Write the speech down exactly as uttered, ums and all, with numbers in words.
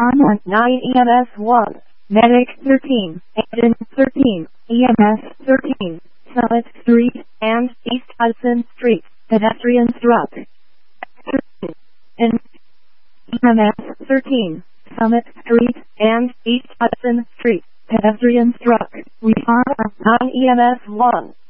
Respond nine E M S one. Medic thirteen. Engine thirteen. E M S thirteen. Summit Street and East Hudson Street. Pedestrian struck. thirteen. And E M S thirteen. Summit Street and East Hudson Street. Pedestrian struck. Respond nine E M S one.